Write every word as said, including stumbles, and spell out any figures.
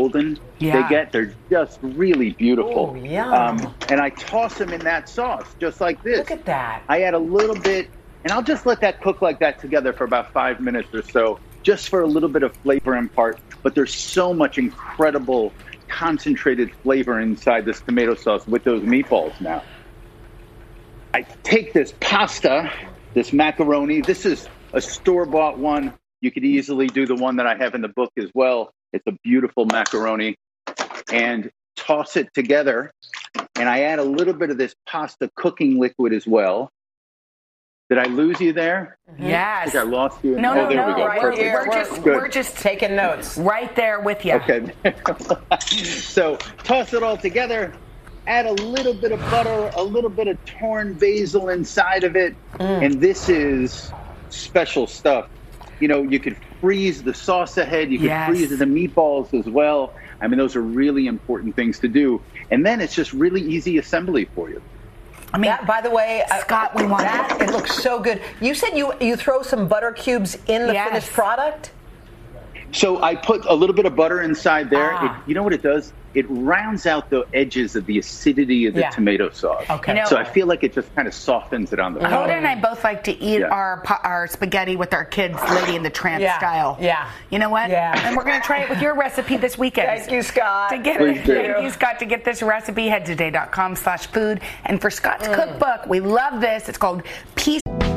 golden yeah. they get. They're just really beautiful. Oh, yum. Um, and I toss them in that sauce, just like this. Look at that. I add a little bit, and I'll just let that cook like that together for about five minutes or so, just for a little bit of flavor impart. But there's so much incredible concentrated flavor inside this tomato sauce with those meatballs now. I take this pasta, this macaroni. This is a store-bought one. You could easily do the one that I have in the book as well. It's a beautiful macaroni. And toss it together. And I add a little bit of this pasta cooking liquid as well. Did I lose you there? Yes. I think I lost you. No, oh, no, there no. we go. Right Perfect. here. We're just, Good. we're just taking notes. Right there with you. Okay. So toss it all together. Add a little bit of butter, a little bit of torn basil inside of it. Mm. And this is special stuff. You know, you could freeze the sauce ahead. You could yes. freeze the meatballs as well. I mean, those are really important things to do. And then it's just really easy assembly for you. I mean, that, by the way, Scott, uh, we want that. It looks so good. You said you you throw some butter cubes in the yes. finished product? So I put a little bit of butter inside there. Ah. It, you know what it does? It rounds out the edges of the acidity of the yeah. tomato sauce. Okay. You know, so I feel like it just kind of softens it on the Hoda bottom. and I both like to eat Yeah. our our spaghetti with our kids, Lady in the Tramp Yeah. style. Yeah. You know what? Yeah. And we're going to try it with your recipe this weekend. Thank you, Scott. To get, Thank you. Thank you, Scott. To get this recipe, head to today dot com slash food. And for Scott's mm. cookbook, we love this. It's called Peace.